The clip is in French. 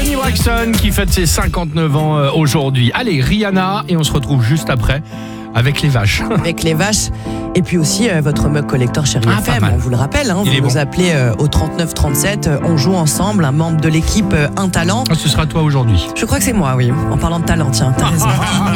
Toni Braxton qui fête ses 59 ans aujourd'hui. Allez, Rihanna, et on se retrouve juste après avec les vaches. Avec les vaches. Et puis aussi votre mug collector Chérie FM, on vous le rappelle, vous nous appelez au 39 37, on joue ensemble, un membre de l'équipe Un Talent. Ce sera toi aujourd'hui. Je crois que c'est moi, oui. En parlant de talent, tiens, t'as raison.